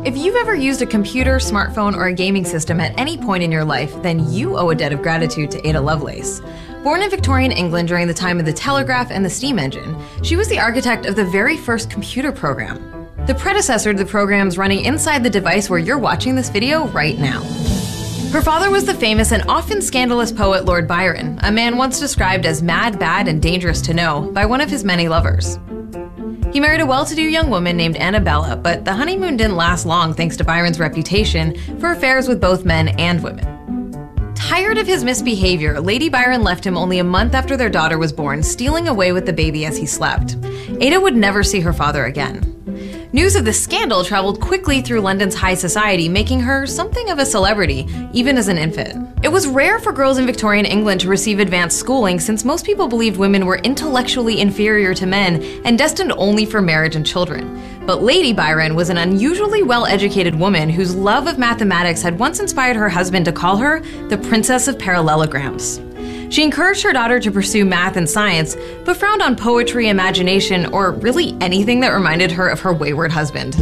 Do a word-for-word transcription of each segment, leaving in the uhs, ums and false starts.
If you've ever used a computer, smartphone, or a gaming system at any point in your life, then you owe a debt of gratitude to Ada Lovelace. Born in Victorian England during the time of the telegraph and the steam engine, she was the architect of the very first computer program, the predecessor to the programs running inside the device where you're watching this video right now. Her father was the famous and often scandalous poet Lord Byron, a man once described as mad, bad, and dangerous to know by one of his many lovers. He married a well-to-do young woman named Annabella, but the honeymoon didn't last long thanks to Byron's reputation for affairs with both men and women. Tired of his misbehavior, Lady Byron left him only a month after their daughter was born, stealing away with the baby as he slept. Ada would never see her father again. News of the scandal traveled quickly through London's high society, making her something of a celebrity, even as an infant. It was rare for girls in Victorian England to receive advanced schooling, since most people believed women were intellectually inferior to men and destined only for marriage and children. But Lady Byron was an unusually well-educated woman whose love of mathematics had once inspired her husband to call her the Princess of Parallelograms. She encouraged her daughter to pursue math and science, but frowned on poetry, imagination, or really anything that reminded her of her wayward husband.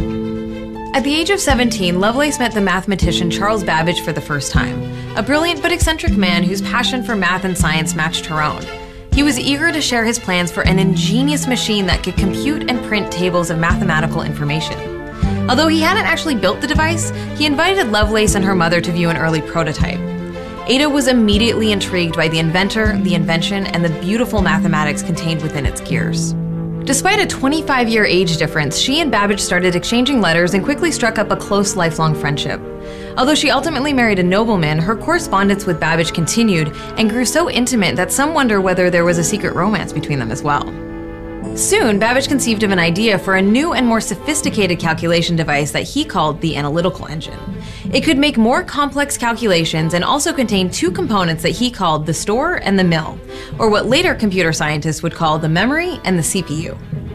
At the age of seventeen, Lovelace met the mathematician Charles Babbage for the first time, a brilliant but eccentric man whose passion for math and science matched her own. He was eager to share his plans for an ingenious machine that could compute and print tables of mathematical information. Although he hadn't actually built the device, he invited Lovelace and her mother to view an early prototype. Ada was immediately intrigued by the inventor, the invention, and the beautiful mathematics contained within its gears. Despite a twenty-five-year age difference, she and Babbage started exchanging letters and quickly struck up a close, lifelong friendship. Although she ultimately married a nobleman, her correspondence with Babbage continued and grew so intimate that some wonder whether there was a secret romance between them as well. Soon, Babbage conceived of an idea for a new and more sophisticated calculation device that he called the analytical engine. It could make more complex calculations and also contain two components that he called the store and the mill, or what later computer scientists would call the memory and the C P U.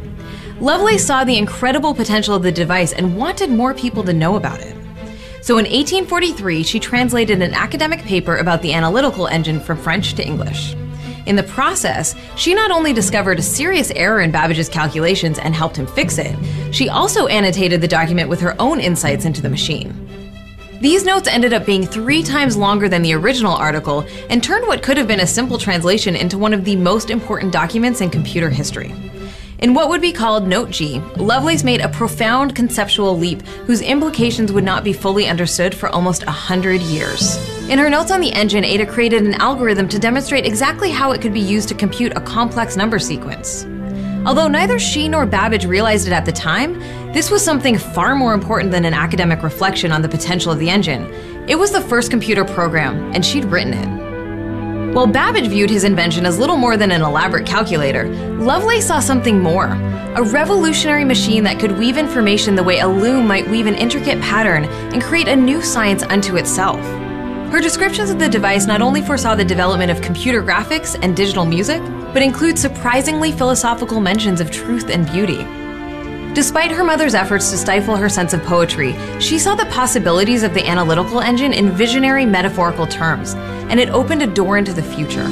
Lovelace saw the incredible potential of the device and wanted more people to know about it. So in eighteen forty-three, she translated an academic paper about the analytical engine from French to English. In the process, she not only discovered a serious error in Babbage's calculations and helped him fix it, she also annotated the document with her own insights into the machine. These notes ended up being three times longer than the original article and turned what could have been a simple translation into one of the most important documents in computer history. In what would be called Note G, Lovelace made a profound conceptual leap whose implications would not be fully understood for almost a hundred years. In her notes on the engine, Ada created an algorithm to demonstrate exactly how it could be used to compute a complex number sequence. Although neither she nor Babbage realized it at the time, this was something far more important than an academic reflection on the potential of the engine. It was the first computer program, and she'd written it. While Babbage viewed his invention as little more than an elaborate calculator, Lovelace saw something more, a revolutionary machine that could weave information the way a loom might weave an intricate pattern and create a new science unto itself. Her descriptions of the device not only foresaw the development of computer graphics and digital music, but include surprisingly philosophical mentions of truth and beauty. Despite her mother's efforts to stifle her sense of poetry, she saw the possibilities of the analytical engine in visionary metaphorical terms, and it opened a door into the future.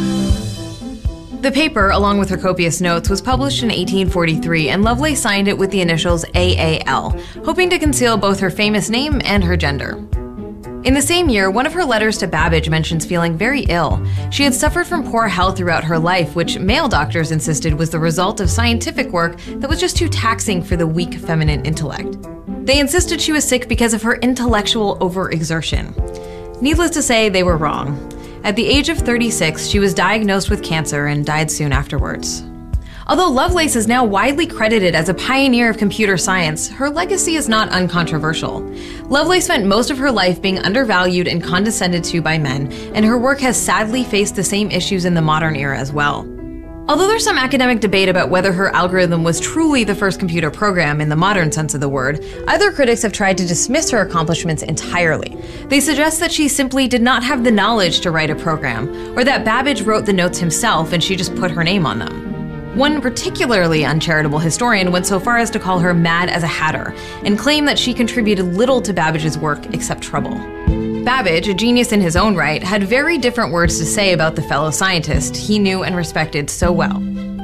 The paper, along with her copious notes, was published in eighteen forty-three, and Lovelace signed it with the initials A A L, hoping to conceal both her famous name and her gender. In the same year, one of her letters to Babbage mentions feeling very ill. She had suffered from poor health throughout her life, which male doctors insisted was the result of scientific work that was just too taxing for the weak feminine intellect. They insisted she was sick because of her intellectual overexertion. Needless to say, they were wrong. At the age of thirty-six, she was diagnosed with cancer and died soon afterwards. Although Lovelace is now widely credited as a pioneer of computer science, her legacy is not uncontroversial. Lovelace spent most of her life being undervalued and condescended to by men, and her work has sadly faced the same issues in the modern era as well. Although there's some academic debate about whether her algorithm was truly the first computer program in the modern sense of the word, other critics have tried to dismiss her accomplishments entirely. They suggest that she simply did not have the knowledge to write a program, or that Babbage wrote the notes himself and she just put her name on them. One particularly uncharitable historian went so far as to call her mad as a hatter and claim that she contributed little to Babbage's work except trouble. Babbage, a genius in his own right, had very different words to say about the fellow scientist he knew and respected so well.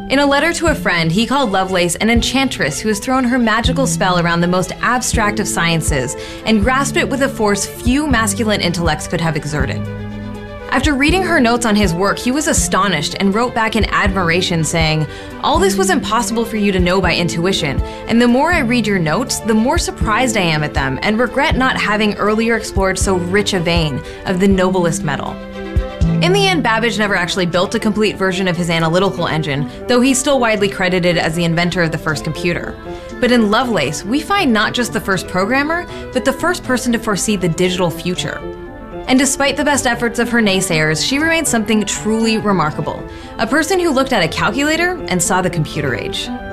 In a letter to a friend, he called Lovelace an enchantress who has thrown her magical spell around the most abstract of sciences and grasped it with a force few masculine intellects could have exerted. After reading her notes on his work, he was astonished and wrote back in admiration saying, "All this was impossible for you to know by intuition, and the more I read your notes, the more surprised I am at them and regret not having earlier explored so rich a vein of the noblest metal." In the end, Babbage never actually built a complete version of his analytical engine, though he's still widely credited as the inventor of the first computer. But in Lovelace, we find not just the first programmer, but the first person to foresee the digital future. And despite the best efforts of her naysayers, she remains something truly remarkable. A person who looked at a calculator and saw the computer age.